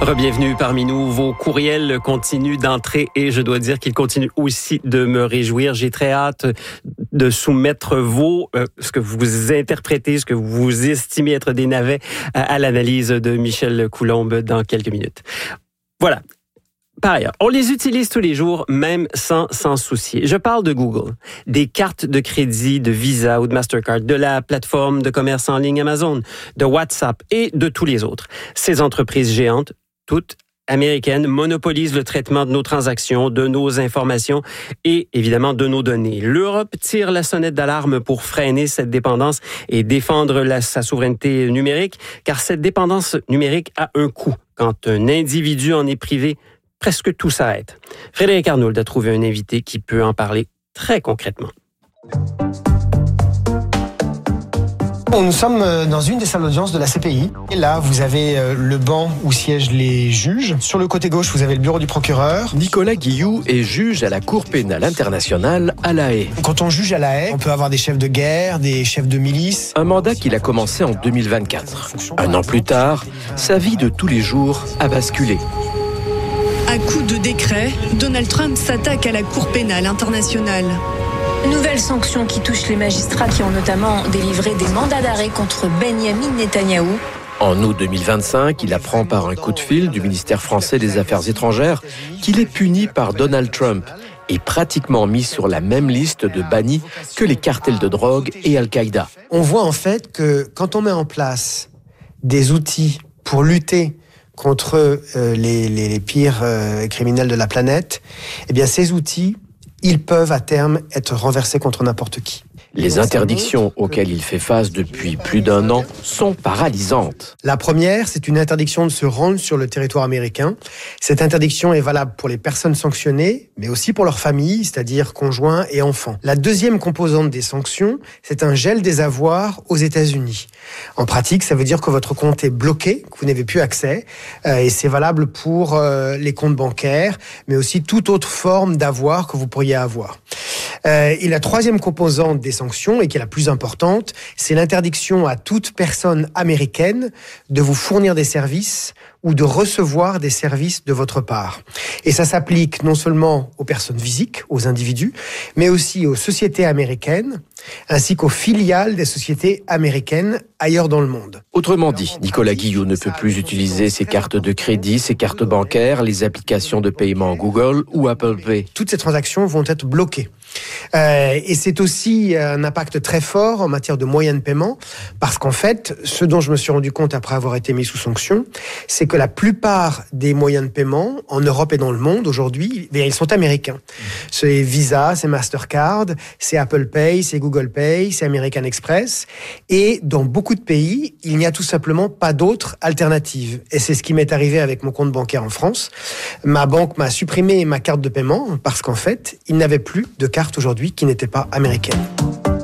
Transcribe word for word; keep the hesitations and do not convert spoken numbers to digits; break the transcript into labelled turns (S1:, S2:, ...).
S1: Bienvenue parmi nous. Vos courriels continuent d'entrer et je dois dire qu'ils continuent aussi de me réjouir. J'ai très hâte de soumettre vos, euh, ce que vous interprétez, ce que vous estimez être des navets à, à l'analyse de Michel Coulombe dans quelques minutes. Voilà. Par ailleurs, on les utilise tous les jours, même sans s'en soucier. Je parle de Google, des cartes de crédit, de Visa ou de Mastercard, de la plateforme de commerce en ligne Amazon, de WhatsApp et de tous les autres. Ces entreprises géantes, toutes américaines, monopolisent le traitement de nos transactions, de nos informations et évidemment de nos données. L'Europe tire la sonnette d'alarme pour freiner cette dépendance et défendre la, sa souveraineté numérique, car cette dépendance numérique a un coût. Quand un individu en est privé, presque tout s'arrête. Frédéric Arnould a trouvé un invité qui peut en parler très concrètement.
S2: Nous sommes dans une des salles d'audience de la C P I. Et là, vous avez le banc où siègent les juges. Sur le côté gauche, vous avez le bureau du procureur.
S3: Nicolas Guilloux est juge à la Cour pénale internationale à La Haye.
S2: Quand on juge à La Haye, on peut avoir des chefs de guerre, des chefs de milice.
S3: Un mandat qu'il a commencé en deux mille vingt-quatre. Un an plus tard, sa vie de tous les jours a basculé.
S4: À coup de décret, Donald Trump s'attaque à la Cour pénale internationale.
S5: Nouvelle sanction qui touche les magistrats qui ont notamment délivré des mandats d'arrêt contre Benyamin Netanyahou.
S3: En août deux mille vingt-cinq, il apprend par un coup de fil du ministère français des Affaires étrangères qu'il est puni par Donald Trump et pratiquement mis sur la même liste de bannis que les cartels de drogue et Al-Qaïda.
S2: On voit en fait que quand on met en place des outils pour lutter contre euh, les, les, les pires euh, criminels de la planète, eh bien ces outils, ils peuvent à terme être renversés contre n'importe qui.
S3: Les interdictions auxquelles il fait face depuis plus d'un an sont paralysantes.
S2: La première, c'est une interdiction de se rendre sur le territoire américain. Cette interdiction est valable pour les personnes sanctionnées, mais aussi pour leurs familles, c'est-à-dire conjoints et enfants. La deuxième composante des sanctions, c'est un gel des avoirs aux États-Unis. En pratique, ça veut dire que votre compte est bloqué, que vous n'avez plus accès, euh, et c'est valable pour euh, les comptes bancaires, mais aussi toute autre forme d'avoir que vous pourriez avoir. Euh, et la troisième composante des sanctions, et qui est la plus importante, c'est l'interdiction à toute personne américaine de vous fournir des services ou de recevoir des services de votre part. Et ça s'applique non seulement aux personnes physiques, aux individus, mais aussi aux sociétés américaines, ainsi qu'aux filiales des sociétés américaines ailleurs dans le monde.
S3: Autrement dit, Nicolas Guilloux ne peut plus utiliser ses cartes de crédit, ses cartes bancaires, les applications de paiement Google ou Apple Pay.
S2: Toutes ces transactions vont être bloquées. Euh, et c'est aussi un impact très fort en matière de moyens de paiement, parce qu'en fait, ce dont je me suis rendu compte après avoir été mis sous sanction, c'est que la plupart des moyens de paiement en Europe et dans le monde aujourd'hui, eh, ils sont américains. C'est Visa, c'est Mastercard, c'est Apple Pay, c'est Google Pay, c'est American Express. Et dans beaucoup de pays, il n'y a tout simplement pas d'autre alternative. Et c'est ce qui m'est arrivé avec mon compte bancaire en France. Ma banque m'a supprimé ma carte de paiement parce qu'en fait, il n'avait plus de carte aujourd'hui qui n'était pas américaine.